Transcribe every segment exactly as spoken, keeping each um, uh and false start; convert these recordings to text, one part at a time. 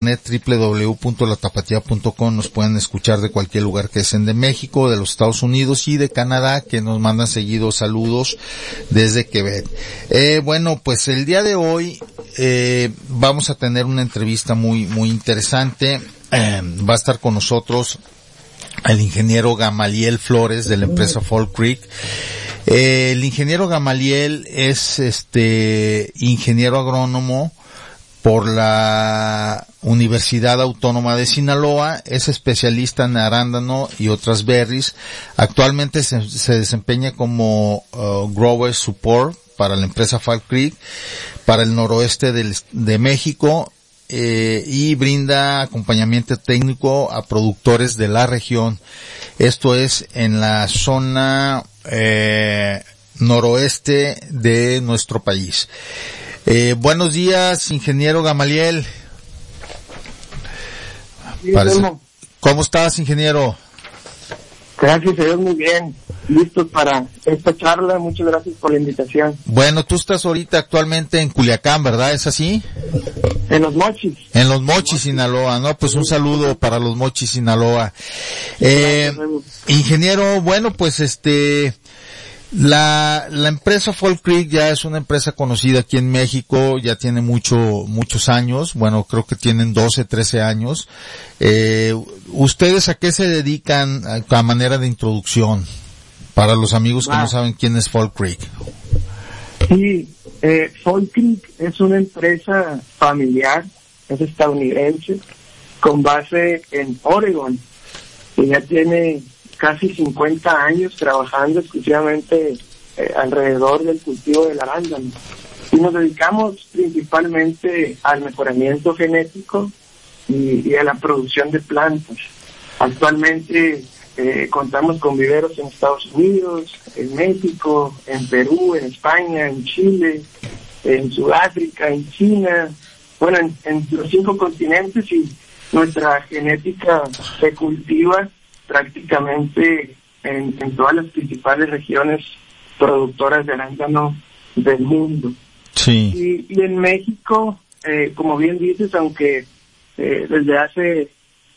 internet doble u doble u doble u punto la tapatía punto com. Nos pueden escuchar de cualquier lugar que estén de México, de los Estados Unidos y de Canadá, que nos mandan seguidos saludos desde Quebec. Eh, bueno, pues el día de hoy eh, vamos a tener una entrevista muy muy interesante. Eh, va a estar con nosotros el ingeniero Gamaliel Flores de la empresa Fall Creek. Eh, el ingeniero Gamaliel es este ingeniero agrónomo por la Universidad Autónoma de Sinaloa, es especialista en arándano y otras berries. Actualmente se, se desempeña como uh, Grower Support para la empresa Fall Creek, para el noroeste del, de México, eh, y brinda acompañamiento técnico a productores de la región. Esto es en la zona eh, noroeste de nuestro país. Eh, buenos días, ingeniero Gamaliel. Sí, Parece... ¿Cómo estás, ingeniero? Gracias a Dios, muy bien. Listos para esta charla. Muchas gracias por la invitación. Bueno, tú estás ahorita actualmente en Culiacán, ¿verdad? ¿Es así? En Los Mochis. En Los Mochis, Sinaloa, ¿no? Pues un saludo para Los Mochis, Sinaloa. Eh, ingeniero, bueno, pues este... La, la empresa Fall Creek ya es una empresa conocida aquí en México, ya tiene mucho, muchos años, bueno, creo que tienen doce, trece años. Eh, ¿ustedes a qué se dedican a, a manera de introducción? Para los amigos que ah. no saben quién es Fall Creek. Sí, eh, Fall Creek es una empresa familiar, es estadounidense, con base en Oregon, que ya tiene casi cincuenta años trabajando exclusivamente eh, alrededor del cultivo del arándano. Y nos dedicamos principalmente al mejoramiento genético y, y a la producción de plantas. Actualmente eh, contamos con viveros en Estados Unidos, en México, en Perú, en España, en Chile, en Sudáfrica, en China, bueno, en, en los cinco continentes, y nuestra genética se cultiva prácticamente en, en todas las principales regiones productoras de arándano del mundo. Sí. Y, y en México, eh, como bien dices, aunque eh, desde hace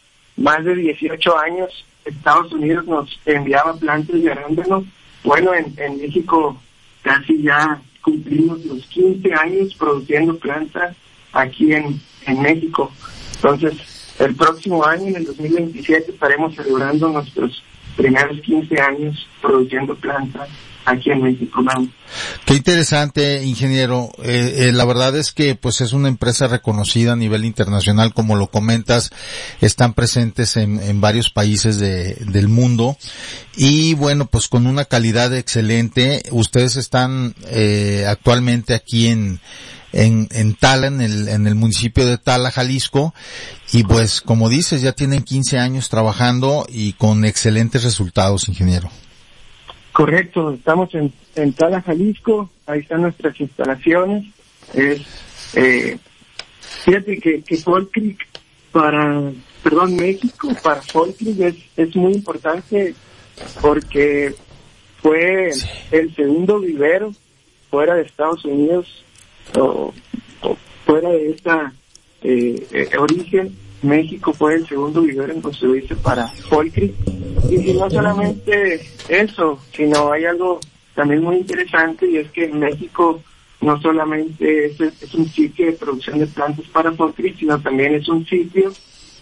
más de dieciocho años Estados Unidos nos enviaba plantas de arándano, bueno, en, en México casi ya cumplimos los quince años produciendo plantas aquí en, en México. Entonces, el próximo año, en el dos mil veintisiete, estaremos celebrando nuestros primeros quince años produciendo plantas aquí en México. ¿No? Qué interesante, ingeniero. Eh, eh, la verdad es que pues es una empresa reconocida a nivel internacional, como lo comentas, están presentes en, en varios países de, del mundo y bueno, pues con una calidad excelente. Ustedes están eh, actualmente aquí en en, en Tala, en el, en el municipio de Tala, Jalisco, y pues como dices, ya tienen quince años trabajando y con excelentes resultados, ingeniero. Correcto, estamos en, en Tala, Jalisco, ahí están nuestras instalaciones. Es, eh, fíjate que, que Fall Creek para, perdón, México, para Fall Creek es, es muy importante porque fue sí. el segundo vivero fuera de Estados Unidos o, o fuera de esta eh, eh, origen. México fue el segundo vivero en construirse para Fall Creek. Y, y no solamente eso, sino hay algo también muy interesante, y es que en México no solamente es, es un sitio de producción de plantas para Fall Creek, sino también es un sitio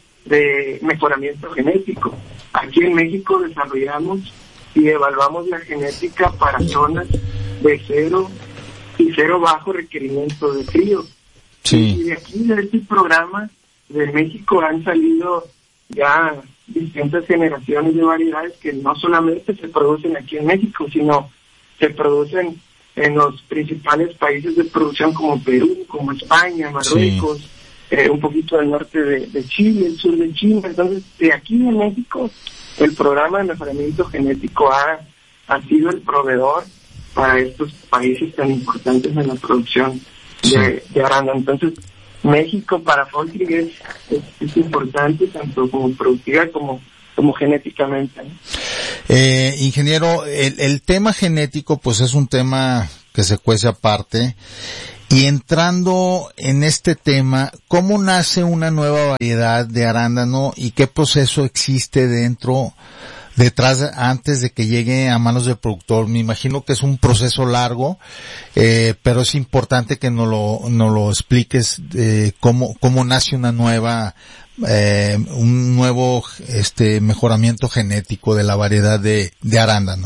de mejoramiento genético. Aquí en México desarrollamos y evaluamos la genética para zonas de cero y cero bajo requerimiento de frío. Sí. Y de aquí, de este programa de México, han salido ya distintas generaciones de variedades que no solamente se producen aquí en México, sino se producen en los principales países de producción como Perú, como España, Marruecos, sí. eh, un poquito del norte de, de Chile, el sur de China. Entonces, de aquí en México, el programa de mejoramiento genético ha, ha sido el proveedor para estos países tan importantes en la producción sí. de, de arándano. Entonces, México para Fall Creek es, es, es importante tanto como productiva como, como genéticamente, ¿no? Eh, ingeniero, el, el tema genético pues es un tema que se cuece aparte Y entrando en este tema, ¿cómo nace una nueva variedad de arándano y qué proceso existe dentro, detrás, antes de que llegue a manos del productor? Me imagino que es un proceso largo, eh, pero es importante que nos lo, nos lo expliques, eh, cómo, cómo nace una nueva, eh, un nuevo, este, mejoramiento genético de la variedad de, de arándano.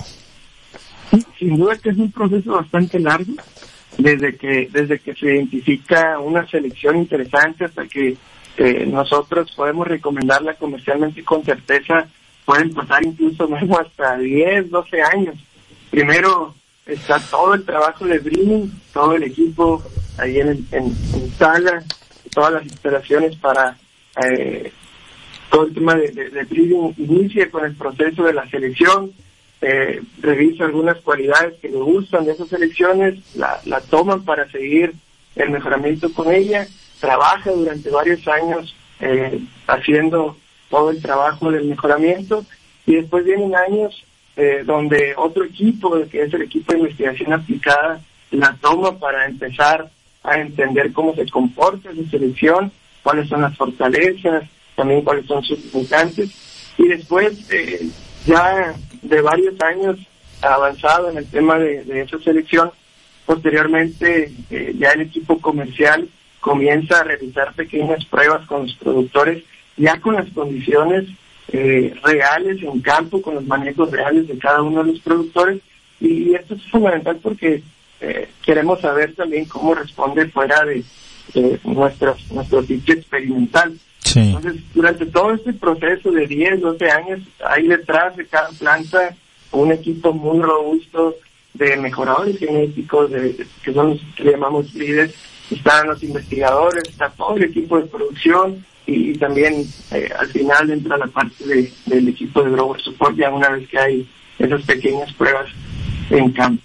Sin duda que es un proceso bastante largo. Desde que desde que se identifica una selección interesante hasta que eh, nosotros podemos recomendarla comercialmente con certeza, pueden pasar incluso mismo hasta diez, doce años. Primero está todo el trabajo de breeding, todo el equipo ahí en, el, en, en sala, todas las instalaciones para eh, todo el tema de, de, de breeding inicia con el proceso de la selección. Eh, revisa algunas cualidades que le gustan de esas selecciones, la, la toman para seguir el mejoramiento con ella, trabaja durante varios años eh, haciendo todo el trabajo del mejoramiento y después vienen años eh, donde otro equipo, que es el equipo de investigación aplicada, la toma para empezar a entender cómo se comporta esa selección, cuáles son las fortalezas, también cuáles son sus limitantes y después eh, ya de varios años avanzado en el tema de, de esa selección, posteriormente eh, ya el equipo comercial comienza a realizar pequeñas pruebas con los productores, ya con las condiciones eh, reales en campo, con los manejos reales de cada uno de los productores, y esto es fundamental porque eh, queremos saber también cómo responde fuera de, de nuestros, nuestro sitio experimental. Sí. Entonces, durante todo este proceso de diez, doce años, hay detrás de cada planta un equipo muy robusto de mejoradores genéticos, de, que son los que llamamos líderes, están los investigadores, está todo el equipo de producción y, y también eh, al final entra la parte de, del equipo de grower support ya una vez que hay esas pequeñas pruebas en campo.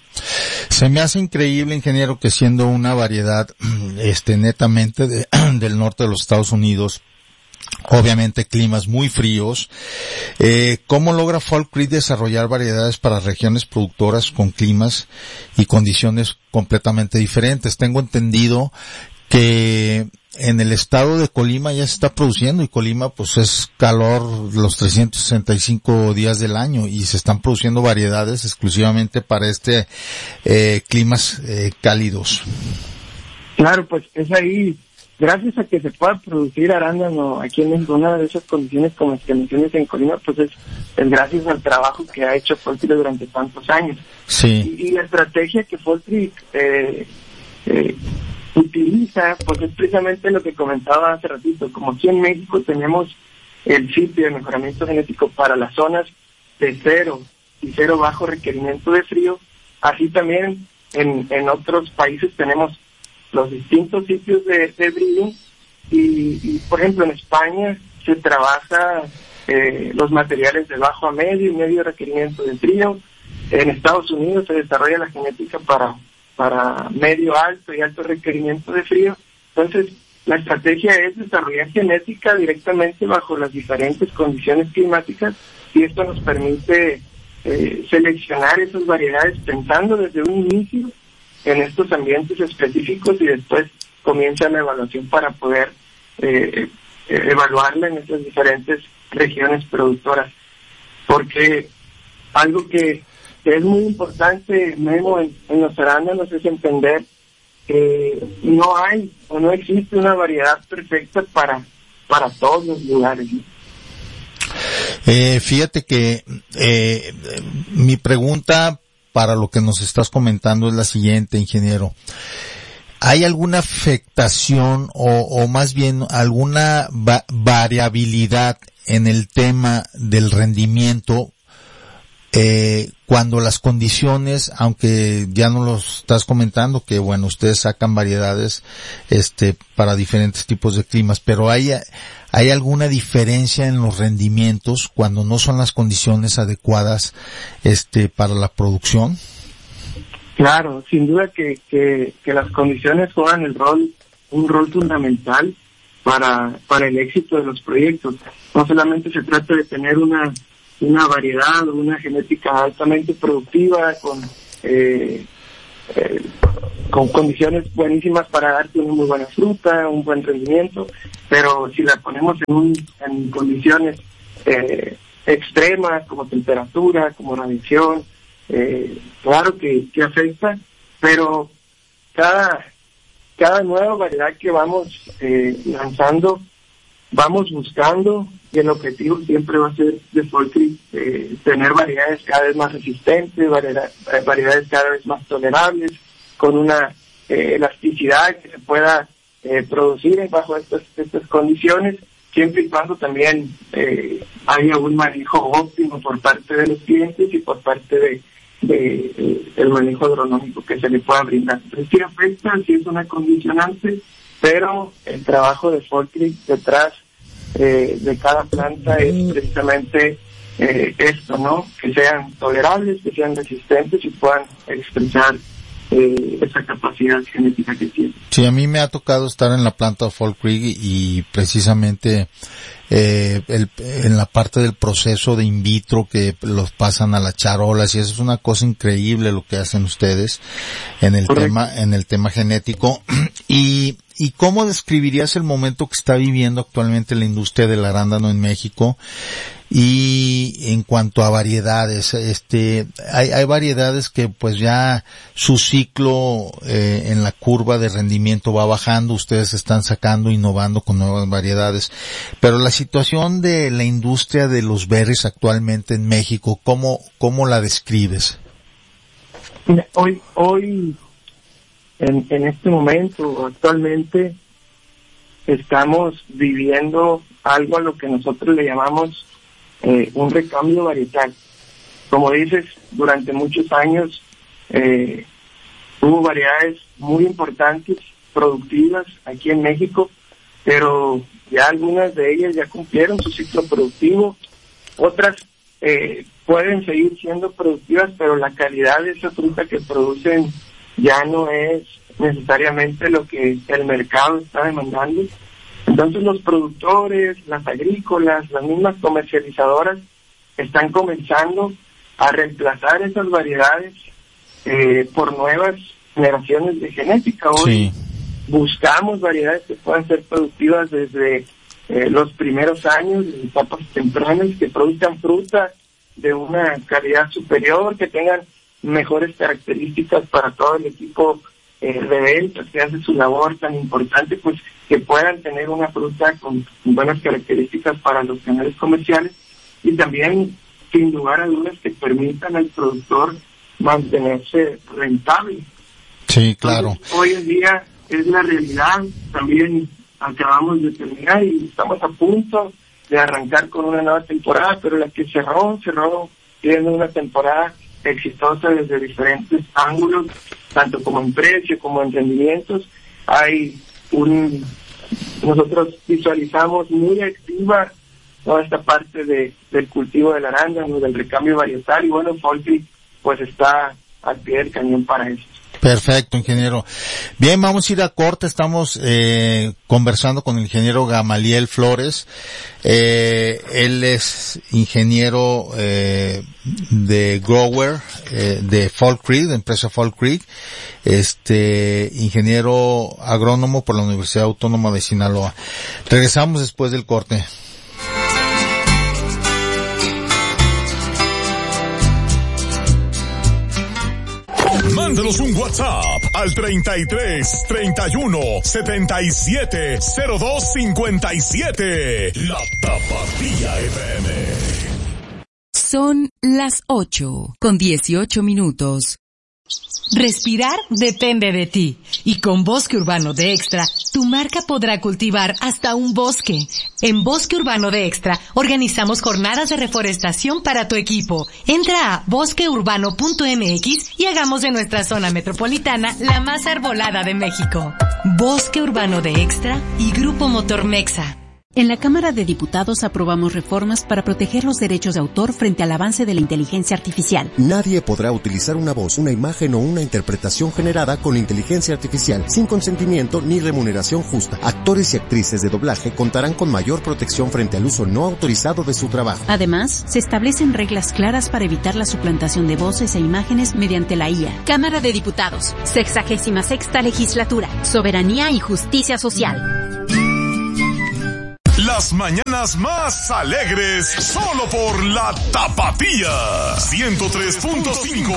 Se me hace increíble, ingeniero, que siendo una variedad este netamente de, del norte de los Estados Unidos, obviamente climas muy fríos, eh, ¿cómo logra Fall Creek desarrollar variedades para regiones productoras con climas y condiciones completamente diferentes? Tengo entendido que en el estado de Colima ya se está produciendo, y Colima pues es calor los trescientos sesenta y cinco días del año, y se están produciendo variedades exclusivamente para este eh, climas eh, cálidos. Claro, pues es ahí. Gracias a que se pueda producir arándano aquí en México, una de esas condiciones como las que mencionas en Colima, pues es, es gracias al trabajo que ha hecho Fall Creek durante tantos años. Sí. Y, y la estrategia que Fall Creek eh, eh, utiliza, pues es precisamente lo que comentaba hace ratito. Como aquí en México tenemos el sitio de mejoramiento genético para las zonas de cero y cero bajo requerimiento de frío, así también en, en otros países tenemos los distintos sitios de, de breeding y, y, por ejemplo, en España se trabaja eh, los materiales de bajo a medio y medio requerimiento de frío. En Estados Unidos se desarrolla la genética para, para medio alto y alto requerimiento de frío. Entonces, la estrategia es desarrollar genética directamente bajo las diferentes condiciones climáticas y esto nos permite eh, seleccionar esas variedades pensando desde un inicio en estos ambientes específicos y después comienza la evaluación para poder eh, eh, evaluarla en estas diferentes regiones productoras. Porque algo que, que es muy importante, Memo, en, en los arándanos es entender que no hay o no existe una variedad perfecta para, para todos los lugares, ¿no? Eh, fíjate que eh, mi pregunta para lo que nos estás comentando es la siguiente, ingeniero. ¿Hay alguna afectación o, o más bien alguna va- variabilidad en el tema del rendimiento eh, cuando las condiciones, aunque ya no lo estás comentando, que bueno, ustedes sacan variedades este para diferentes tipos de climas, pero hay hay alguna diferencia en los rendimientos cuando no son las condiciones adecuadas este para la producción? Claro, sin duda que, que, que las condiciones juegan el rol, un rol fundamental para, para el éxito de los proyectos. No solamente se trata de tener una, una variedad o una genética altamente productiva con, eh, eh, con condiciones buenísimas para darte una muy buena fruta, un buen rendimiento, pero si la ponemos en, un, en condiciones eh, extremas, como temperatura, como radiación, eh, claro que, que afecta, pero cada, cada nueva variedad que vamos eh, lanzando, vamos buscando, y el objetivo siempre va a ser de Fall Creek eh, tener variedades cada vez más resistentes, variedad, variedades cada vez más tolerables, con una eh, elasticidad que se pueda eh, producir bajo estas, estas condiciones, siempre y cuando también eh, haya un manejo óptimo por parte de los clientes y por parte de, de, de el manejo agronómico que se le pueda brindar. Entonces sí afecta, sí es una condicionante, pero el trabajo de Fall Creek detrás eh, de cada planta es precisamente eh, esto, ¿no? Que sean tolerables, que sean resistentes y puedan expresar Eh, esa capacidad genética que tiene. Sí, a mí me ha tocado estar en la planta de Fall Creek y, y precisamente eh, el, en la parte del proceso de in vitro que los pasan a las charolas, y eso es una cosa increíble lo que hacen ustedes en el Correcto. tema en el tema genético. Y ¿Y cómo describirías el momento que está viviendo actualmente la industria del arándano en México? Y en cuanto a variedades, este, hay, hay variedades que pues ya su ciclo eh, en la curva de rendimiento va bajando, ustedes están sacando, innovando con nuevas variedades, pero la situación de la industria de los berries actualmente en México, ¿cómo, cómo la describes? Mira, hoy, hoy, en, en este momento, actualmente, estamos viviendo algo a lo que nosotros le llamamos Eh, un recambio varietal. Como dices, durante muchos años eh, hubo variedades muy importantes, productivas aquí en México, pero ya algunas de ellas ya cumplieron su ciclo productivo, otras eh, pueden seguir siendo productivas, pero la calidad de esa fruta que producen ya no es necesariamente lo que el mercado está demandando. Entonces los productores, las agrícolas, las mismas comercializadoras están comenzando a reemplazar esas variedades eh, por nuevas generaciones de genética. Hoy sí buscamos variedades que puedan ser productivas desde eh, los primeros años, en etapas tempranas, que produzcan fruta de una calidad superior, que tengan mejores características para todo el equipo eh, de ventas que hace su labor tan importante, pues que puedan tener una fruta con buenas características para los canales comerciales y también, sin lugar a dudas, que permitan al productor mantenerse rentable. Sí, claro. Entonces, hoy en día es la realidad, también acabamos de terminar y estamos a punto de arrancar con una nueva temporada, pero la que cerró, cerró siendo una temporada exitosa desde diferentes ángulos, tanto como en precio como en rendimientos. Hay un nosotros visualizamos muy activa toda esta parte de del cultivo del arándano, del recambio varietal, y bueno, Fall Creek pues está al pie del cañón para eso. Perfecto, ingeniero. Bien, vamos a ir a corte. Estamos eh, conversando con el ingeniero Gamaliel Flores. Eh, él es ingeniero eh, de grower eh, de Fall Creek, de empresa Fall Creek. Este, ingeniero agrónomo por la Universidad Autónoma de Sinaloa. Regresamos después del corte. Mándanos un WhatsApp al treinta y tres, treinta y uno, setenta y siete, cero dos cincuenta y siete. La Tapatía F M. Son las ocho con dieciocho minutos. Respirar depende de ti. Y con Bosque Urbano de Extra, tu marca podrá cultivar hasta un bosque. En Bosque Urbano de Extra, organizamos jornadas de reforestación para tu equipo. Entra a bosque urbano punto m x y hagamos de nuestra zona metropolitana la más arbolada de México. Bosque Urbano de Extra y Grupo Motor Mexa. En la Cámara de Diputados aprobamos reformas para proteger los derechos de autor frente al avance de la inteligencia artificial. Nadie podrá utilizar una voz, una imagen o una interpretación generada con inteligencia artificial sin consentimiento ni remuneración justa. Actores y actrices de doblaje contarán con mayor protección frente al uso no autorizado de su trabajo. Además, se establecen reglas claras para evitar la suplantación de voces e imágenes mediante la I A. Cámara de Diputados, sexagésima sexta legislatura, soberanía y justicia social. Las mañanas más alegres, solo por la Tapatía ciento tres punto cinco.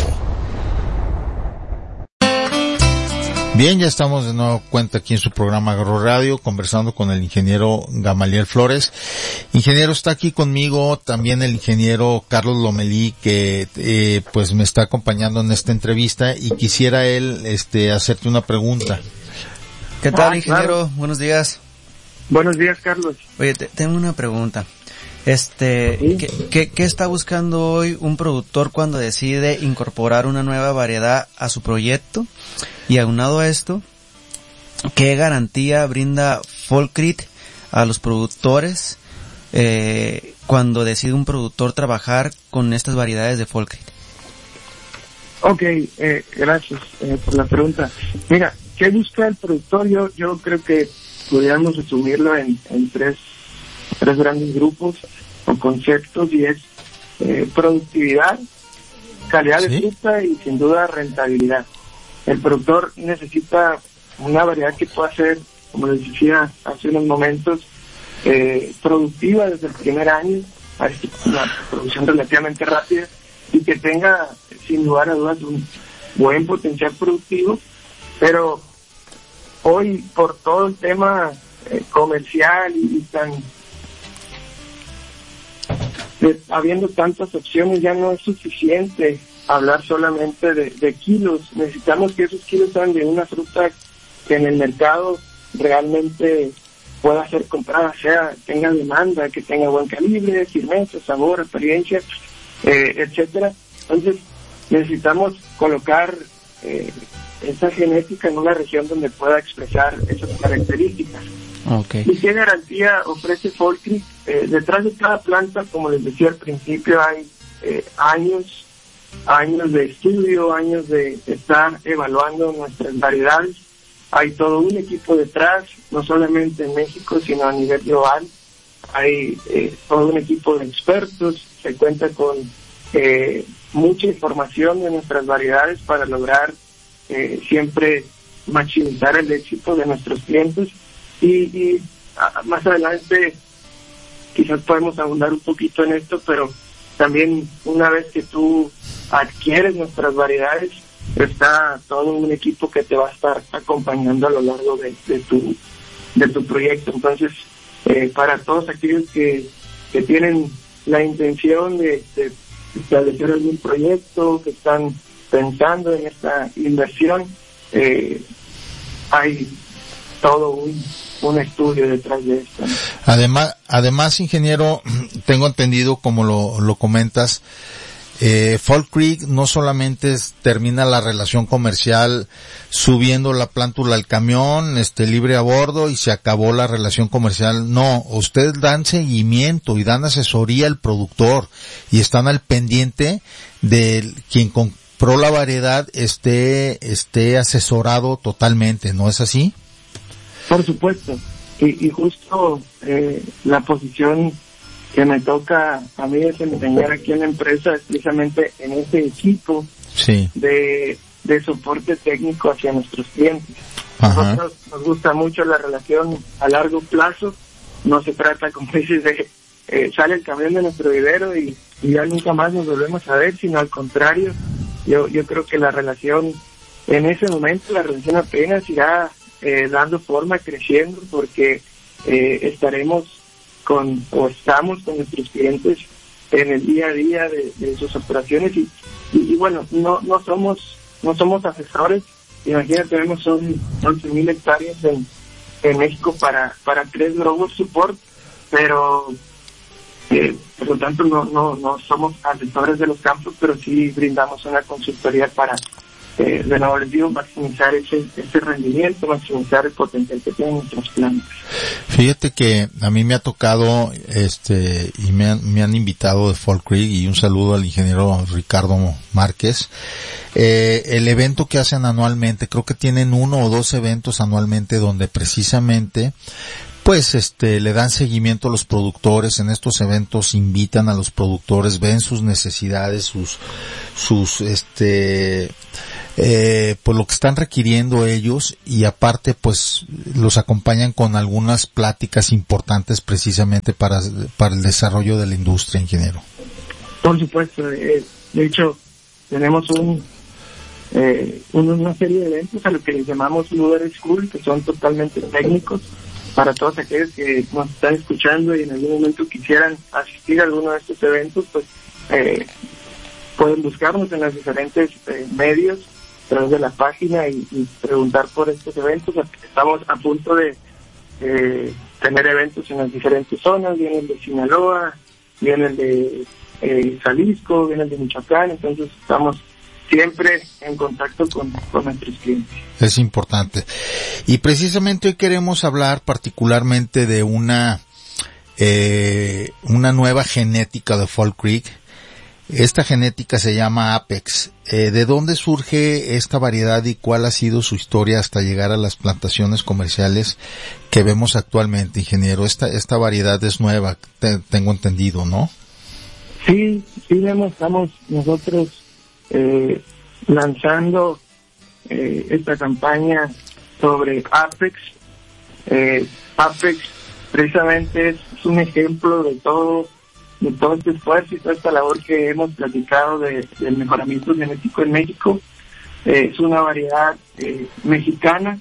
Bien, ya estamos de nuevo cuenta aquí en su programa Agro Radio, conversando con el ingeniero Gamaliel Flores. Ingeniero, está aquí conmigo también el ingeniero Carlos Lomelí, que eh, pues me está acompañando en esta entrevista, y quisiera él este hacerte una pregunta. ¿Qué tal, ah, ingeniero? Claro. Buenos días. Buenos días, Carlos. Oye, te, tengo una pregunta. Este, ¿Sí? ¿qué, qué, ¿qué está buscando hoy un productor cuando decide incorporar una nueva variedad a su proyecto? Y aunado a esto, ¿qué garantía brinda Folcrit a los productores eh, cuando decide un productor trabajar con estas variedades de Folcrit? Ok, eh, gracias eh, por la pregunta. Mira, ¿qué busca el productor? Yo, yo creo que podríamos resumirlo en, en tres, tres grandes grupos o conceptos, y es eh, productividad, calidad ¿Sí? de fruta y sin duda rentabilidad. El productor necesita una variedad que pueda ser, como les decía hace unos momentos, eh, productiva desde el primer año, una producción relativamente rápida, y que tenga, sin lugar a dudas, un buen potencial productivo, pero hoy, por todo el tema eh, comercial y, y tan de, habiendo tantas opciones, ya no es suficiente hablar solamente de, de kilos. Necesitamos que esos kilos sean de una fruta que en el mercado realmente pueda ser comprada, sea tenga demanda, que tenga buen calibre, firmeza, sabor, apariencia, eh, etcétera. Entonces necesitamos colocar eh, esa genética en una región donde pueda expresar esas características. Okay. ¿Y qué garantía ofrece Folcrit? Eh, detrás de cada planta, como les decía al principio, hay eh, años, años de estudio, años de estar evaluando nuestras variedades. Hay todo un equipo detrás, no solamente en México, sino a nivel global. Hay eh, todo un equipo de expertos, se cuenta con eh, mucha información de nuestras variedades para lograr Eh, siempre maximizar el éxito de nuestros clientes, y, y a, más adelante quizás podemos abundar un poquito en esto, pero también una vez que tú adquieres nuestras variedades, está todo un equipo que te va a estar acompañando a lo largo de, de tu de tu proyecto. Entonces, eh, para todos aquellos que, que tienen la intención de, de establecer algún proyecto, que están pensando en esta inversión, eh, hay todo un, un estudio detrás de esto. Además, además, ingeniero, tengo entendido, como lo, lo comentas, eh, Folcrit no solamente es, termina la relación comercial subiendo la plántula al camión, este, libre a bordo, y se acabó la relación comercial. No, ustedes dan seguimiento y dan asesoría al productor, y están al pendiente de quien con Pro la variedad esté esté asesorado totalmente, ¿no es así? Por supuesto, y, y justo eh, la posición que me toca a mí desempeñar aquí en la empresa es precisamente en ese equipo sí. de, de soporte técnico hacia nuestros clientes. Ajá. Nosotros nos gusta mucho la relación a largo plazo, no se trata, como dices, de eh, sale el camión de nuestro vivero y, y ya nunca más nos volvemos a ver, sino al contrario. Yo yo creo que la relación, en ese momento, la relación apenas irá eh, dando forma, creciendo, porque eh, estaremos con, o estamos con nuestros clientes en el día a día de, de sus operaciones, y, y, y bueno, no no somos no somos asesores. Imagínate, tenemos son once mil hectáreas en, en México para para tres growers support, pero Eh, por lo tanto no no no somos asesores de los campos, pero sí brindamos una consultoría para eh, de nuevo les digo, maximizar ese, ese rendimiento, maximizar el potencial que tienen nuestras plantas. Fíjate que a mí me ha tocado, este, y me han, me han invitado de Fall Creek, y un saludo al ingeniero Ricardo Márquez, eh, el evento que hacen anualmente, creo que tienen uno o dos eventos anualmente donde precisamente pues este le dan seguimiento a los productores. En estos eventos invitan a los productores, ven sus necesidades, sus sus este eh pues lo que están requiriendo ellos, y aparte pues los acompañan con algunas pláticas importantes precisamente para para el desarrollo de la industria, ingeniero. Por supuesto, eh, de hecho tenemos un eh, una serie de eventos a lo que les llamamos Luder School, que son totalmente técnicos. Para todos aquellos que nos están escuchando y en algún momento quisieran asistir a alguno de estos eventos, pues eh, pueden buscarnos en los diferentes eh, medios a través de la página y, y preguntar por estos eventos. Estamos a punto de eh, tener eventos en las diferentes zonas. Viene el de Sinaloa, viene el de eh, Jalisco, viene el de Michoacán. Entonces estamos siempre en contacto con, con nuestros clientes. Es importante. Y precisamente hoy queremos hablar particularmente de una eh, una nueva genética de Fall Creek. Esta genética se llama Apex. Eh, ¿De dónde surge esta variedad y cuál ha sido su historia hasta llegar a las plantaciones comerciales que vemos actualmente, ingeniero? Esta esta variedad es nueva, te, tengo entendido, ¿no? Sí, sí, vemos, estamos nosotros Eh, lanzando eh, esta campaña sobre Apex. Eh, Apex precisamente es, es un ejemplo de todo de todo este esfuerzo y toda esta labor que hemos platicado de, del mejoramiento genético en México. Eh, es una variedad eh, mexicana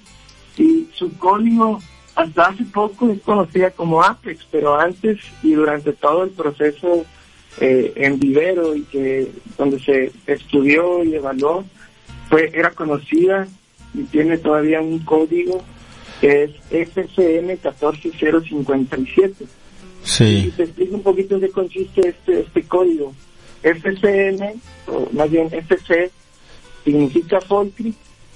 y su código hasta hace poco es conocida como Apex, pero antes y durante todo el proceso Eh, en vivero y que donde se estudió y evaluó, fue era conocida y tiene todavía un código que es F C M uno cuatro cero cinco siete. Sí. Y te explico un poquito en qué consiste este este código. F C M, o más bien F C, significa Fall Creek,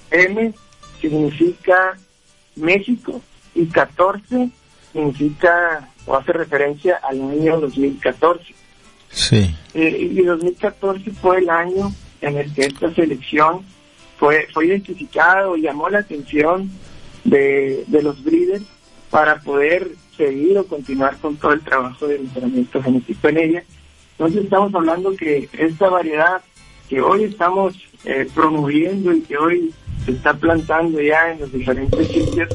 M significa México y catorce significa o hace referencia al año dos mil catorce. Sí. Eh, y dos mil catorce fue el año en el que esta selección fue fue identificada o llamó la atención de, de los breeders para poder seguir o continuar con todo el trabajo de mejoramiento genético en ella. Entonces estamos hablando que esta variedad que hoy estamos eh, promoviendo y que hoy se está plantando ya en los diferentes sitios,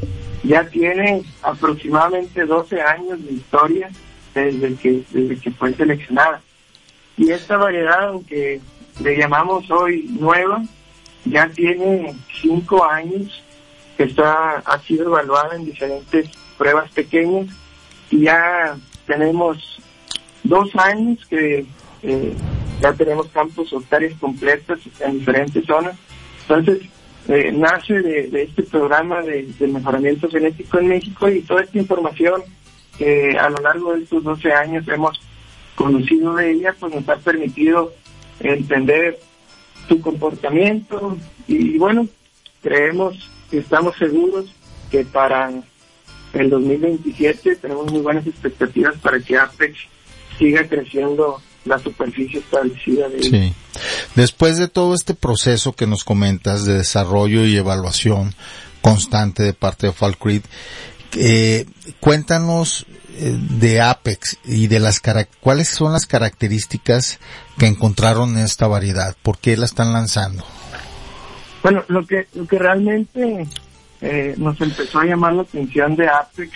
ya tiene aproximadamente doce años de historia desde que desde que fue seleccionada. Y esta variedad, aunque le llamamos hoy nueva, ya tiene cinco años que está ha sido evaluada en diferentes pruebas pequeñas y ya tenemos dos años que eh, ya tenemos campos o hectáreas completas en diferentes zonas. Entonces eh, nace de, de este programa de, de mejoramiento genético en México, y toda esta información que a lo largo de estos doce años hemos conocido de ella, pues nos ha permitido entender su comportamiento y, bueno, creemos y estamos seguros que para el dos mil veintisiete tenemos muy buenas expectativas para que Apex siga creciendo la superficie establecida de ella. Sí. Después de todo este proceso que nos comentas de desarrollo y evaluación constante de parte de Fall Creek, Eh, cuéntanos eh, de Apex y de las cara- cuáles son las características que encontraron en esta variedad, por qué la están lanzando. Bueno, lo que lo que realmente eh, nos empezó a llamar la atención de Apex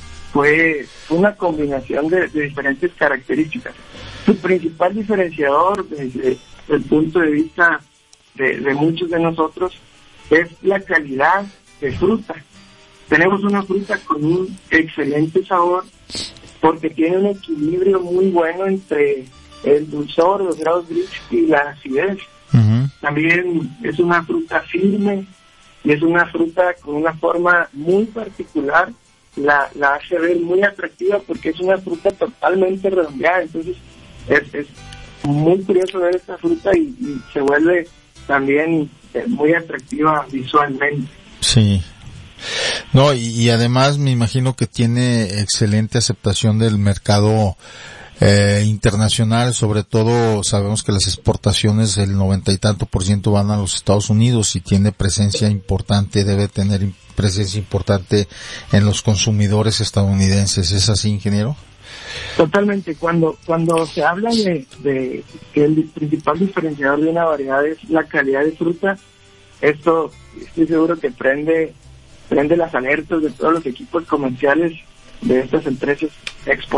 fue una combinación de, de diferentes características. Su principal diferenciador desde el punto de vista de, de muchos de nosotros es la calidad de fruta. Tenemos una fruta con un excelente sabor porque tiene un equilibrio muy bueno entre el dulzor, los grados gris y la acidez. Uh-huh. También es una fruta firme y es una fruta con una forma muy particular. La, la hace ver muy atractiva porque es una fruta totalmente redondeada. Entonces es, es muy curioso ver esta fruta y, y se vuelve también eh, muy atractiva visualmente. Sí. No, y, y además me imagino que tiene excelente aceptación del mercado eh, internacional, sobre todo sabemos que las exportaciones el noventa y tanto por ciento van a los Estados Unidos y tiene presencia importante, debe tener presencia importante en los consumidores estadounidenses. ¿Es así, ingeniero? Totalmente. Cuando cuando se habla de, de que el principal diferenciador de una variedad es la calidad de fruta, esto estoy seguro que prende prende las alertas de todos los equipos comerciales de estas empresas exportadoras